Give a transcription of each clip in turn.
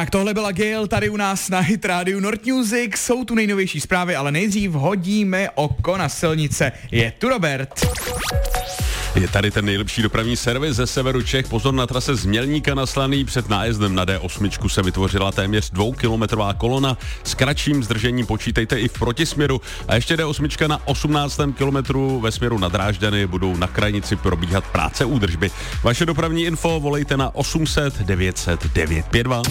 Tak tohle byla Gail tady u nás na Hit Radio Nord Music. Jsou tu nejnovější zprávy, ale nejdřív hodíme oko na silnice. Je tu Robert. Je tady ten nejlepší dopravní servis ze severu Čech. Pozor, na trase z Mělníka na Slaný před nájezdem na D8 se vytvořila téměř 2kilometrová kolona. S kratším zdržením počítejte i v protisměru. A ještě D8 na 18. kilometru ve směru na Drážďany budou na krajnici probíhat práce údržby. Vaše dopravní info volejte na 800 900 952.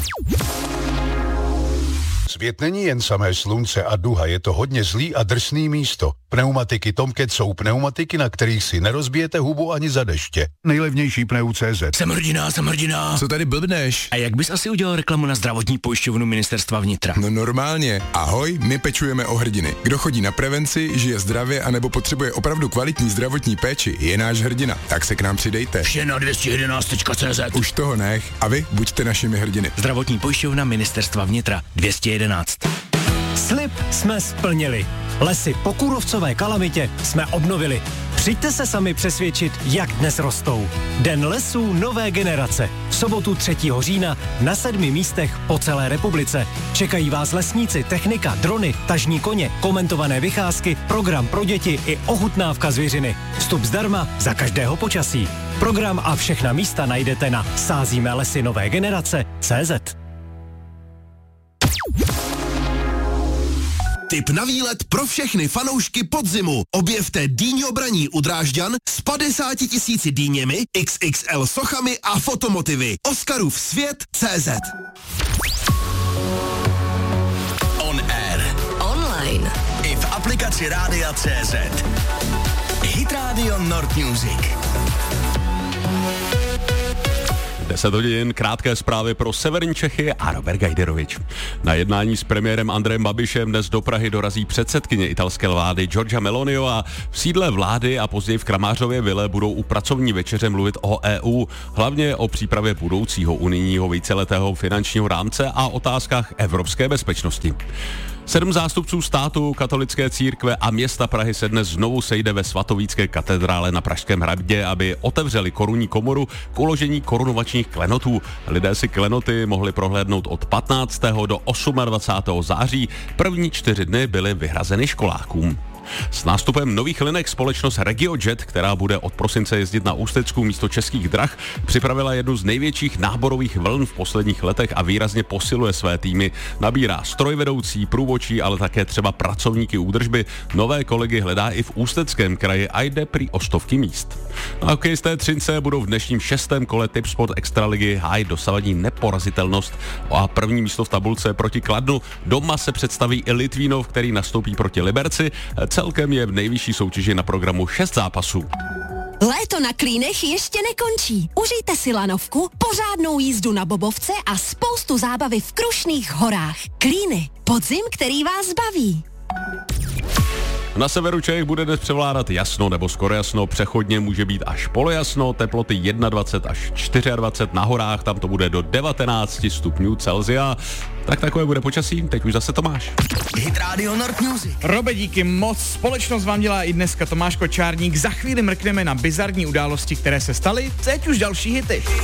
Svět není jen samé slunce a duha, je to hodně zlý a drsný místo. Pneumatiky Tomcat jsou pneumatiky, na kterých si nerozbijete hubu ani za deště. Nejlevnější pneu.cz. Jsem hrdina. Co tady blbneš? A jak bys asi udělal reklamu na zdravotní pojišťovnu Ministerstva vnitra? No normálně. Ahoj, my pečujeme o hrdiny. Kdo chodí na prevenci, žije zdravě anebo potřebuje opravdu kvalitní zdravotní péči, je náš hrdina. Tak se k nám přidejte. Vše na 211.cz. Už toho nech. A vy buďte našimi hrdiny. Zdravotní pojišťovna Ministerstva vnitra 211. Slib jsme splnili. Lesy po kůrovcové kalamitě jsme obnovili. Přijďte se sami přesvědčit, jak dnes rostou. Den lesů nové generace. V sobotu 3. října na 7 místech po celé republice. Čekají vás lesníci, technika, drony, tažní koně, komentované vycházky, program pro děti i ochutnávka zvěřiny. Vstup zdarma za každého počasí. Program a všechna místa najdete na sázíme lesy nové generace.cz. Tip na výlet pro všechny fanoušky podzimu. Objevte Dýňo Braní u Drážďan s 50 000 dýněmi, XXL sochami a fotomotivy. Oscarův svět.cz. On air. Online. I v aplikaci Rádia.cz. Hit Radio Nord Music. 10 hodin, krátké zprávy pro severní Čechy a Robert Gajderovič. Na jednání s premiérem Andrejem Babišem dnes do Prahy dorazí předsedkyně italské vlády Giorgia Meloniová. V sídle vlády a později v Kramářově vile budou u pracovní večeře mluvit o EU, hlavně o přípravě budoucího unijního víceletého finančního rámce a otázkách evropské bezpečnosti. 7 zástupců státu, katolické církve a města Prahy se dnes znovu sejde ve svatovícké katedrále na Pražském hradě, aby otevřeli korunní komoru k uložení korunovačních klenotů. Lidé si klenoty mohli prohlédnout od 15. do 28. září. První 4 dny byly vyhrazeny školákům. S nástupem nových linek společnost RegioJet, která bude od prosince jezdit na Ústecku místo Českých drah, připravila jednu z největších náborových vln v posledních letech a výrazně posiluje své týmy. Nabírá strojvedoucí, průvodčí, ale také třeba pracovníky údržby. Nové kolegy hledá i v Ústeckém kraji a jde prý o stovky míst. Na hokejisté Třince budou v dnešním 6. kole Tipsport Extraligy hájit dosavadní neporazitelnost a první místo v tabulce proti Kladnu. Doma se představí i Litvínov, který nastoupí proti Liberci. Celkem je v nejvyšší soutěži na programu 6 zápasů. Léto na Klínech ještě nekončí. Užijte si lanovku, pořádnou jízdu na bobovce a spoustu zábavy v Krušných horách. Klíny, podzim, který vás baví. Na severu Čech bude dnes převládat jasno nebo skoro jasno, přechodně může být až polojasno, teploty 21 až 24, na horách tam to bude do 19 stupňů Celsia. Tak takové bude počasí, teď už zase Tomáš. Hit Radio Nord Music. Robe, díky moc. Společnost vám dělá i dneska Tomáš Kočárník. Za chvíli mrkneme na bizarní události, které se staly. Teď už další hity.